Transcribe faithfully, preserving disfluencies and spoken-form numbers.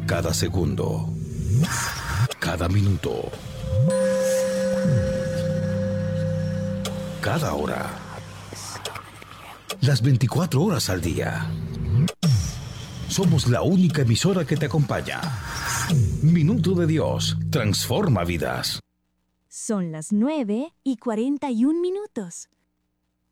Cada segundo. Cada minuto. Cada hora. Las veinticuatro horas al día. Somos la única emisora que te acompaña. Minuto de Dios transforma vidas. Son las nueve y cuarenta y un minutos.